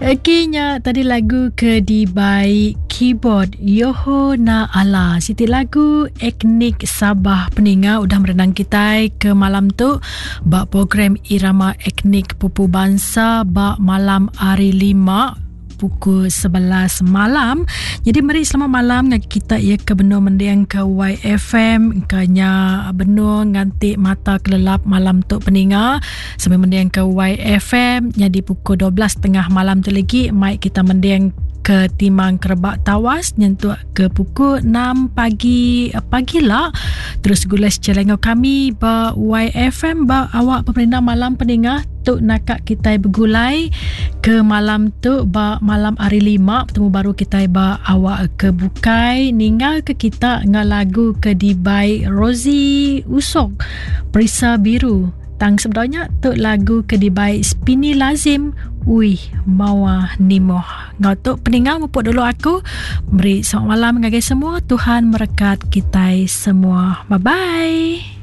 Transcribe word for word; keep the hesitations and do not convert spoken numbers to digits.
Okeynya tadi lagu Kedibai Keyboard Yoho Na Ala. Siti lagu etnik Sabah Peninga udah merenang kita ke malam tu bak program Irama Etnik Pupu Bangsa bak malam hari lima pukul sebelas malam. Jadi mari selamat malam dengan kita ya ke benua mendiang ke Y F M kanya benua nganti mata kelelap malam tu peninga sampai mendiang ke Y F M jadi pukul dua belas tiga puluh malam tu lagi mai kita mendiang ke Timang Kerebak Tawas nyentuh ke pukul enam pagi pagi lah. Terus gulas celengo kami ba Y F M ba awak pemerintah malam peningah tu nakak kita bergulai ke malam tu ba malam hari lima bertemu baru kita ba awak ke bukai ninggal ke kita dengan lagu Kedibai Rosie Usok Perisa Biru tang sebenarnya tu lagu Kedibai Spini Lazim Ui Mawa Nimoh. Ngau tu peninggal ngupuk dulu aku. Beri selamat malam ngagai semua. Tuhan merekat kita semua. Bye bye.